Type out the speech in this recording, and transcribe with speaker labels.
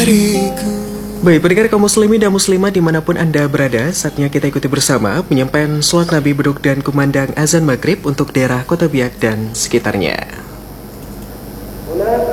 Speaker 1: Baik, pendengar kaum muslimin dan muslimah dimanapun Anda berada, saatnya kita ikuti bersama penyampaian sholat Nabi beduk dan kumandang azan maghrib untuk daerah Kota Biak dan sekitarnya.